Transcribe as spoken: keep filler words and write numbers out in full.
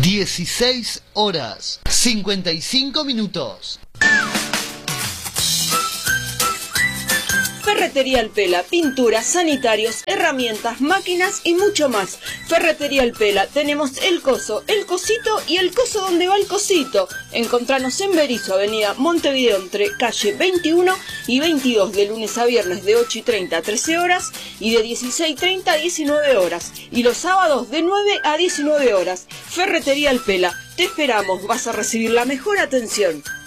dieciséis horas cincuenta y cinco minutos. Ferretería El Pela, pinturas, sanitarios, herramientas, máquinas y mucho más. Ferretería El Pela, tenemos el coso, el cosito y el coso donde va el cosito. Encontranos en Berisso, avenida Montevideo, entre calle veintiuno y veintidós, de lunes a viernes de ocho y treinta a trece horas y de dieciséis y treinta a diecinueve horas. Y los sábados de nueve a diecinueve horas. Ferretería El Pela, te esperamos, vas a recibir la mejor atención.